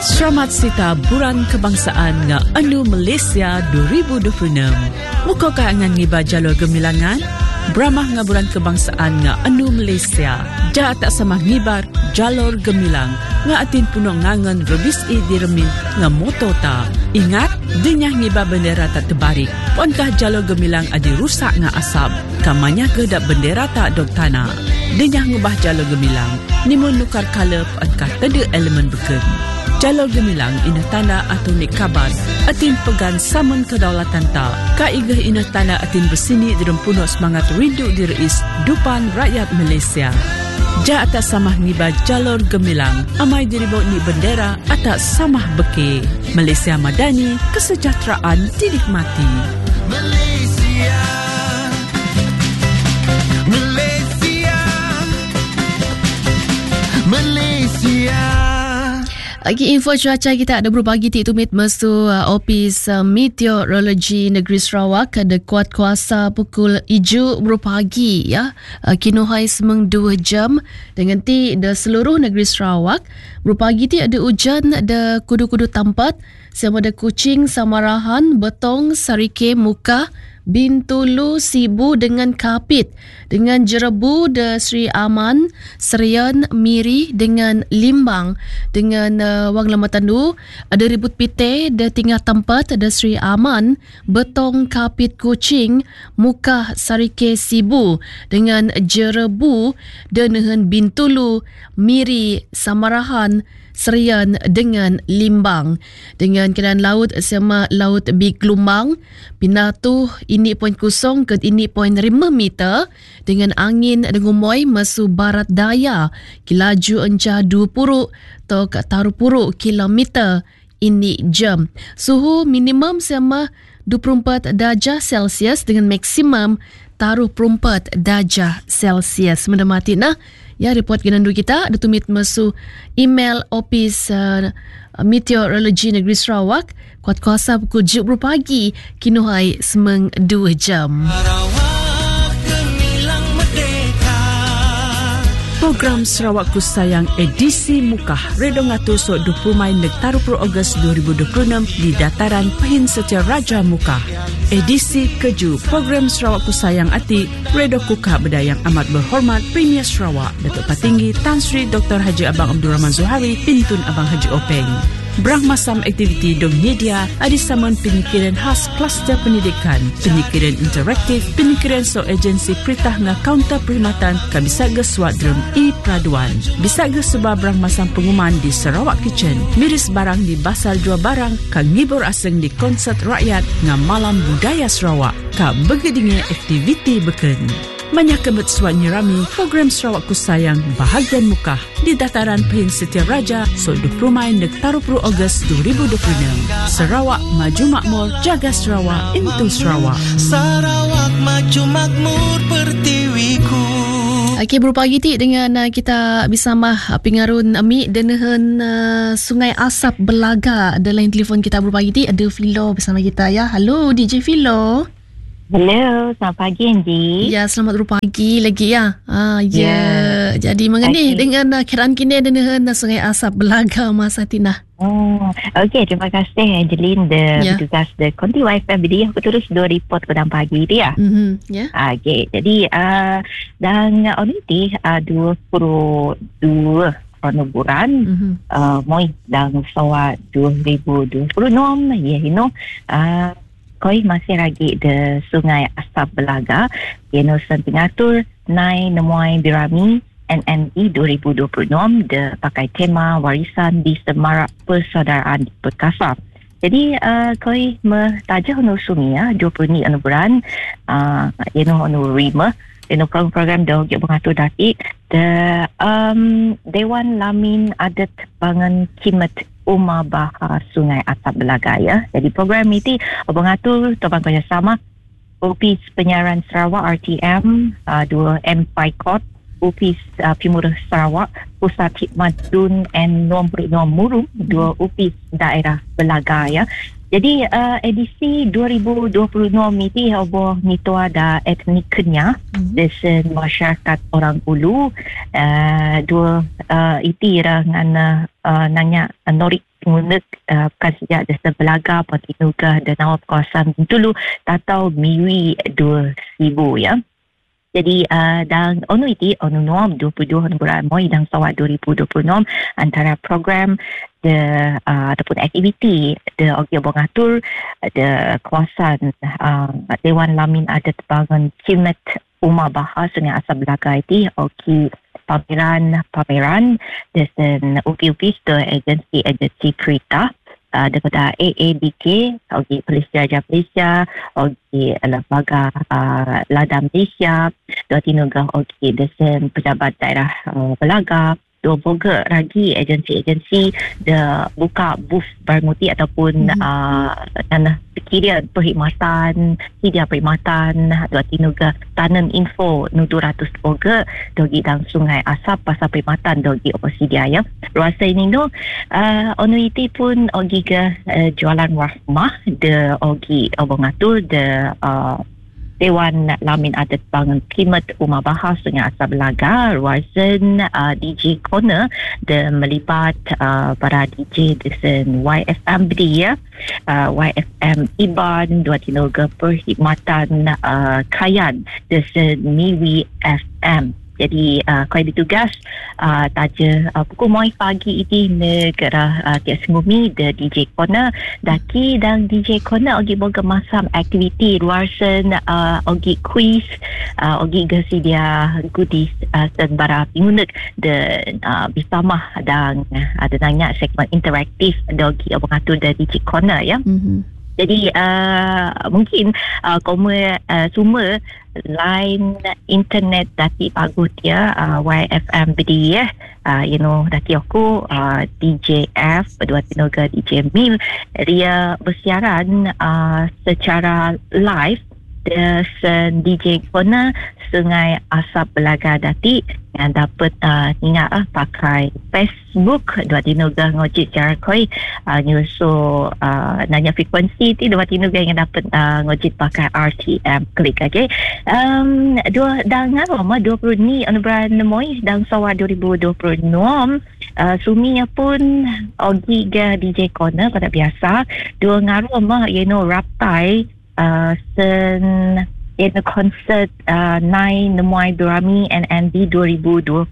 Selamat Sita Buran Kebangsaan nga anu Malaysia 2026. Muka kaangan ngiba jalur gemilangan, beramah nga buran kebangsaan nga anu Malaysia. Ja tak samah ngibar jalur gemilang nga atin puno ngangen rebis diremin nga moto ta. Ingat, dinyah ngiba bendera tak terbalik. Puankah jalur gemilang adi rusak nga asap. Kamanya kedap bendera tak dok tanah. Dinyah ngubah jalur gemilang, nimun nukar kala puankah tada elemen beken. Jalur gemilang ina tanda atau nik kabar atin pegan saman kedaulatan ta. Kaigah ina tanda atin bersini dalam puno semangat rindu di reis dupan rakyat Malaysia. Ja atas samah niba jalur gemilang, amai diribau ni bendera atas samah beke. Malaysia Madani, kesejahteraan dinikmati. Malaysia, Malaysia, Malaysia. Lagi info cuaca kita ada berubah pagi tumit mesu Opis Meteorologi Negeri Sarawak ada kuat kuasa pukul 7 berpagi ya. Kino hai semeng 2 jam dengan ti de seluruh negeri Sarawak. Berpagi ti ada hujan ada kudu-kudu tempat sama ada Kuching, Samarahan, Betong, Sarike, Muka, Bintulu, Sibu dengan Kapit, dengan Jerebu de Sri Aman, Serian, Miri dengan Limbang, dengan Wang Lamatandu ada Ribut Pite de tinggal tempat ada Sri Aman, Betong, Kapit, Kuching, Muka, Sarike, Sibu dengan Jerebu dengan Bintulu, Miri, Samarahan, Serian dengan Limbang. Dengan keadaan laut sama laut Big Lumbang, Pinatu ini 0.0 ke ini 0.5 meter dengan angin dengumoy masu barat daya kilaju encah 20 atau ke taruh puru kilometer ini jam. Suhu minimum sama 24 darjah Celsius dengan maksimum taruh 24 darjah Celsius. Mendamati nah ya report genandu kita ada tumit masu email Opis Meteorologi Negeri Sarawak kuat kuasa pukul 7 pagi kinuhai semeng 2 jam. Program Sarawakku Sayang edisi Mukah Redo ngatur so 20 Mai neg 30 Ogos 2026 di dataran Pahin Setia Raja Mukah. Edisi keju program Sarawakku Sayang ati Redo Kuka Bedayang amat berhormat Premier Sarawak Datuk Patinggi Tan Sri Dr. Haji Abang Abdul Rahman Zuhari Pintun Abang Haji Openg. Berang masam aktiviti dong media adi saman penyikiran khas kluster pendidikan, penyikiran interaktif, penyikiran so agensi peritah nga kaunter perkhidmatan kabisa geswat drum e-praduan. Bisa gesubah berang masam pengumuman di Sarawak Kitchen, miris barang di basal jual barang, ka ngibur aseng di konsert rakyat nga malam budaya Sarawak, ka begedinge aktiviti beken. Banyak kebet suat nyerami program Sarawakku Sayang bahagian Mukah di dataran Pahin Setia Raja so 20 Mai neg 30 Ogos 2026. Sarawak maju makmur, jaga Sarawak, into Sarawak. Sarawak maju makmur pertiwiku. Okey, berpagi ti dengan kita bersama pengarun Ami dengan Sungai Asap Belaga. Ada lain telefon kita berpagi ti ada Filo bersama kita ya. Halo DJ Filo. Hello, selamat pagi Andy. Ya, selamat berpagi lagi ya. Ya. Jadi mengenai dengan kiraan kini dengan Sungai Asap Belaga masa Tina. Okey, terima kasih Angeline bertugas di Konti YFM. Jadi aku terus dua report pada pagi dia. Okey, jadi dan oniti 22 bulan moi dan sawat 2026 ya koi masih lagi di Sungai Asap Belaga yang sentingatur nai nemuai birami NNE 2026 de pakai tema warisan di Semarak Persaudaraan Perkasa. Jadi koi mentajah anu sungi ya 20 ni anu bulan anu rima program dah mengatur datik Dewan Lamin Adat Bangan Kimet Umar Bahar Sungai Asap Belaga ya. Jadi program ini mengatur topang kerjasama Opis Penyiaran Sarawak RTM 2 M5 Court Opis Pimurah Sarawak Pusat Khidmat Dun and Nombor Murung 2 Opis Daerah Belaga ya. Jadi edisi 2026 ini oboh nito ada etniknya desen masyarakat orang Ulu dua iti dengan nanya norik pengunik bukan sejak desa Belaga, Pontinuga dan Nawab kawasan Bintulu tatau miwi 2000 ya. Jadi dan onu nom 22 bulan Moi dan Sawat 2026 antara program ataupun aktiviti Ogi Bongatur kawasan Dewan Lamin Adat Bangun Cimet Umar Bahar Sungai Asam Belaga itu Ogi pameran dan upi-upi agensi kereta daripada AABK, Ogi Polis Raja Malaysia, Ogi Lembaga Lada Malaysia, Dua Tinuga Ogi Desen Pejabat Daerah Belaga, dua boga lagi agensi-agensi dia buka booth bermuti ataupun perkhidmatan Dua Tinuga tanam info 200 boga dogi dang Sungai Asap pasal perkhidmatan dogi oposidia ya. Ruasa ini onu itu pun ogi ke jualan rahmah de ogi obongatur de Dewan Lamin Adat Bangun Kimet Umar Bahar Sungai Asam Belaga Ruasan DJ Corner dan melibat para DJ desen YFM Bedia, YFM Iban, Dua Tinuga Perkhidmatan Kayan desen Miwi FM. Jadi kau ditugas taja pukul moi pagi ini negara tiap sengumi the DJ Corner daki dan DJ Corner ogi boga masam aktiviti ruarsen ogi quiz ogi gasi dia goodies dan bara pingunek dan bersama dan ada nanya segmen interaktif dogi obangatur the DJ Corner ya. Jadi mungkin semua line internet dati bagus ya YFM BD ya dati aku DJF Dua Tinuga DJ Mil dia bersiaran secara live dengan DJ Corner Sungai Asap Belaga dati yang dapat ingat pakai Facebook Dua Tinuga ngojit cara koi nyusul nanya frekuensi tu Dua Tinuga yang dapat ngojit pakai RTM klik okay. Dua dangan lama 20 ni bulan Moi dan Sawat 2026 suminya pun ogi ga DJ Corner pada biasa dua ngaruh raptai sen konsert Nai Nemuai Berami NNB 2026.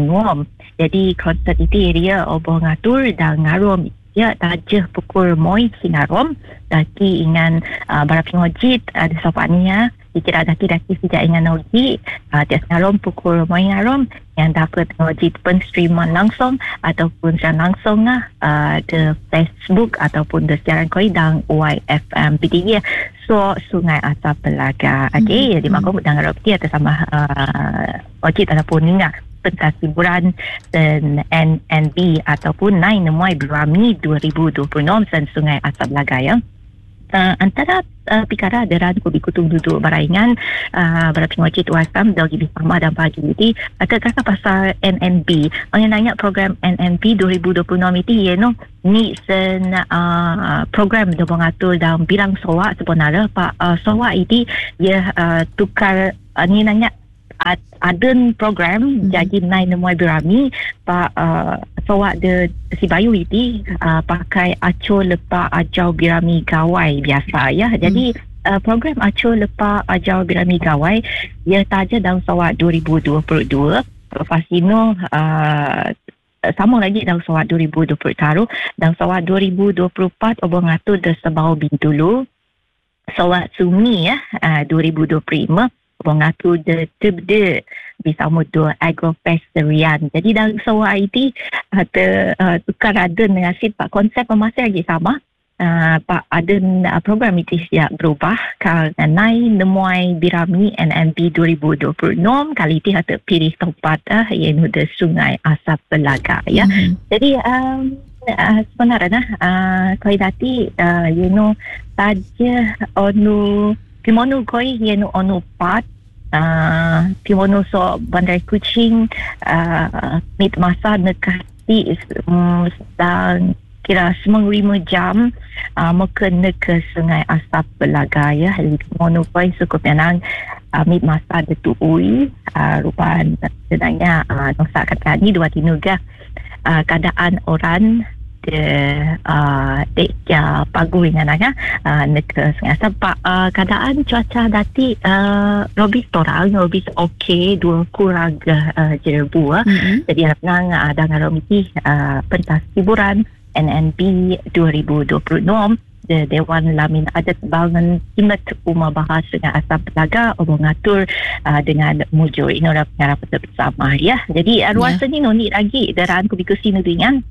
Jadi konsert itu dia obong ngatur dan ngarum ya tajah pukul moi singarom daki ingan barap ngojit ada sopania dikira daki sejak ingan ogi tiap ngarom pukul moi ngarom yang dapat ngojit penstreaman langsung ataupun siaran langsung the Facebook ataupun the siaran koi dan YFM BDI so Sungai Asam Belaga. Okay, jadi makom dan ngarap dia atas sama ojit ataupun ingat pentas hiburan dan NNB ataupun Nai Nemuai Berami 2026 dan Sungai Asam Belaga ya. Antara pikara deran kubi-kutung duduk baraingan beraping wajib wasam dogi bersama dan pagi ini kata pasal NNB. Orang nanya program NNB 2026 itu ni sen program dobong atur dalam bilang Sawat sebenarnya Pak Sawat itu ya tukar ni nanya aden program jadi Nai Nemuai Berami Pak Sawat de si Bayu itu pakai aco lepak ajau Berami Gawai biasa ya. Jadi program aco lepak ajau Berami Gawai ia taja dalam Sawat 2022 lepas ini sama lagi dalam Sawat 2020 taruh dalam Sawat 2024 obong atur de Sebau Bintulu Sawat Sumi ya 2025 mengatur de bisa mudah agrofest Rian. Jadi dalam Sawat itu ada tukar ada nasib Pak konsep masih lagi sama. Pak ada program itu siap berubah kerana Nai Nemuai Berami NNB 2026 kali itu ada pilih tempat yang ada Sungai Asam Belaga ya. Jadi sebenarnya koi dati taja onu Pimono koi yenu onu pat Pimono so Bandar Kuching mit masa nekati sedang kira 9 jam mekena ke Sungai Asam Belaga ya. Pimono koi cukup menang mit masa detuui rupan sebenarnya nosa kata ni Dua Tinuga keadaan orang de pagu dengan negara Sungai Asap. Keadaan cuaca dati robis okey, dua kurang jerebu. Jadi nang dengan romiti pentas hiburan NNB 2026 Dewan Lamin Adat Bangun Kimet Umar Bahar Sungai Asam Belaga mengatur dengan mujur ini adalah pengarah bersama ya. Jadi ruasa ni ni lagi daraan kubikusi nudingan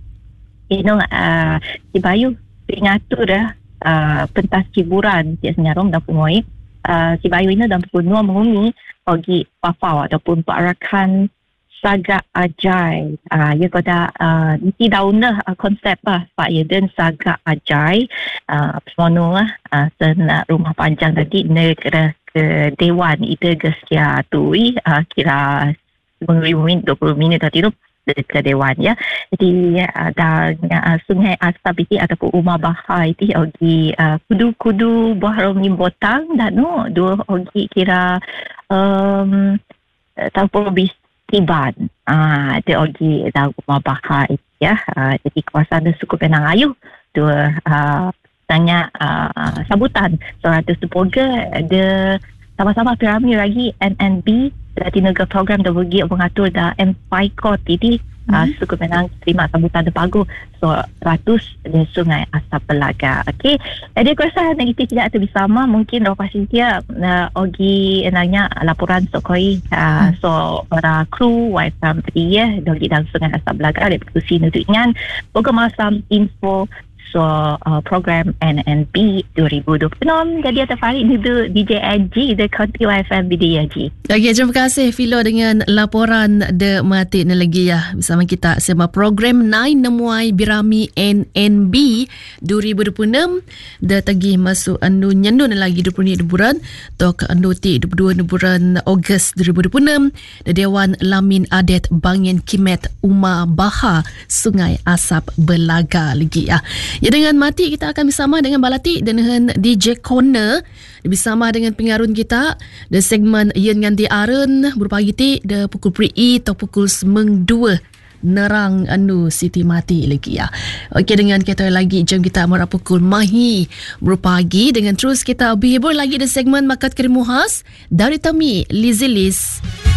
Cibayu mengatur pentas hiburan di Senyarom dan Pumoi. Cibayu ini dan Pumoi mengumi bagi pafau ataupun perakan Saga Ajai. Ia kata nanti daun konsep Pak Yeden Saga Ajai pemono sen rumah panjang tadi negara ke Dewan itu gesia tui kira 15 minit 20 minit tadi tu ke Dewan ya. Jadi dan Sungai Asap itu ataupun Umar Bahar itu ogi kudu buah romi botang dan dua ogi kira tahu lebih Tiban dia ogi dah Umar Bahar ya. Jadi kawasan dia cukup penang ayu dua tanya sambutan 100 sepoga ada sama-sama piramid lagi NNB dari negara program dah bagi mengatur dah M5 Court ini cukup penang terima sambutan dia bagus. So 100 di Sungai Asap Belaga. Okey, jadi aku rasa negatif tidak tu bersama mungkin lepas dia ogi nanya laporan sokoi so para kru YFM ya dari dalam Sungai Asap Belaga ada diskusi nudingan program masam info so program NNB 2026. Jadi ada Farid itu DJ Aji de County YFM BDAG. Okey, terima kasih Filo dengan laporan de mati ni lagi ya bersama kita sama program 9 Nemuai Birami NNB 2026 de tagih masuk anu nyandun lagi 20 bulan tok anu ti 22 bulan Ogos 2026 de Dewan Lamin Adat Bangun Kimet Umar Bahar Sungai Asap Belaga lagi ya. Ya, dengan mati kita akan bersama dengan Balati dan dengan DJ Corner bersama dengan pengarun kita di segmen Yen Nganti Aren berupa giti de pukul pri atau pukul 2 nerang anu Siti Mati lagi ya. Okey, dengan kita lagi jam kita mula pukul mahi berpagi dengan terus kita berhibur lagi di segmen Makat Kerimuhas dari Tami Lizilis.